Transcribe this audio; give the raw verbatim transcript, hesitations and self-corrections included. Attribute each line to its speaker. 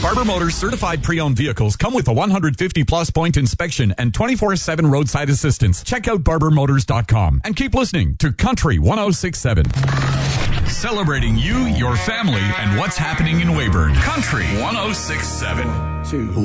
Speaker 1: Barber Motors certified pre-owned vehicles come with a one hundred fifty plus point inspection and twenty-four seven roadside assistance. Check out barber motors dot com and keep listening to Country one oh six point seven. Celebrating you, your family, and what's happening in Weyburn. Country one oh six point seven.
Speaker 2: Two.